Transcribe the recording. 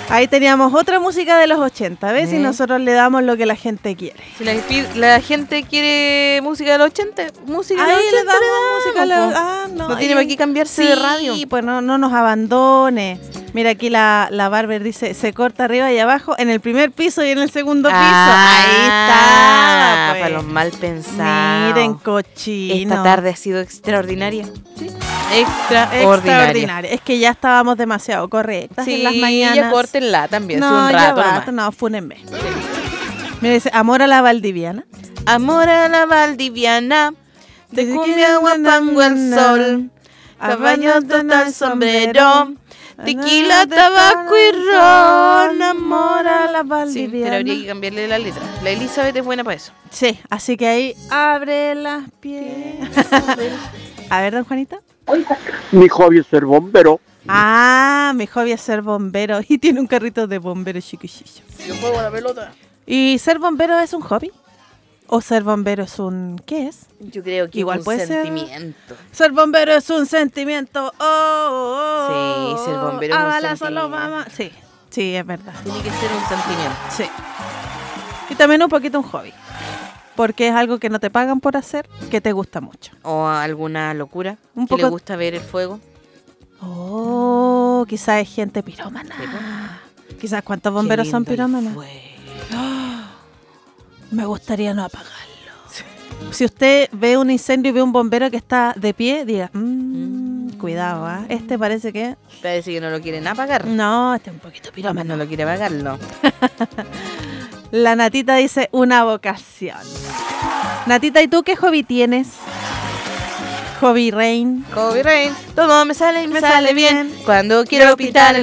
Ahí teníamos otra música de los 80, ¿ves? Y nosotros le damos lo que la gente quiere. Si la gente quiere música de los 80, música de los 80 le damos música a los... no tiene para qué cambiarse de radio. Sí, pues no nos abandone. Mira, aquí la Barber dice, se corta arriba y abajo, en el primer piso y en el segundo piso. Ahí está. Pues. Para los mal pensados. Miren, cochino. Esta tarde ha sido extraordinaria. Sí. Extraordinaria. Es que ya estábamos demasiado correctas en las mañanas. Sí, ya córtenla también, no, un rato ya basta, no, fúnenme. Sí. Mira, dice, amor a la valdiviana. Amor a la valdiviana, de cumbia guapango el sol, caballo total sombrero, tequila, tabaco y ron, amor a la valdiviana. Sí, pero habría que cambiarle la letra. La Elizabeth es buena para eso. Sí, así que ahí abre las piernas. A ver, don Juanita. Mi hobby es ser bombero. Ah, mi hobby es ser bombero. Y tiene un carrito de bombero chiquillo. Yo juego a la pelota. ¿Y ser bombero es un hobby? ¿O ser bombero es un... ¿qué es? Yo creo que igual puede sentimiento. Ser bombero es un sentimiento. Sí, ser bombero es un sentimiento. Mamá. Sí, es verdad. Tiene que ser un sentimiento. Sí. Y también un poquito un hobby. Porque es algo que no te pagan por hacer, que te gusta mucho. O alguna locura. Un que poco... le gusta ver el fuego. Oh, quizás es gente pirómana. Quizás cuántos bomberos son pirómanos. Me gustaría no apagarlo. Sí. Si usted ve un incendio y ve un bombero que está de pie, diga, cuidado, este parece que... Parece que no lo quieren apagar. No, este es un poquito pirómano. No lo quiere apagar, no. La Natita dice, una vocación. Natita, ¿y tú qué hobby tienes? Hobby Rain. Hobby Rain. Todo me sale y me sale bien. Cuando quiero pintar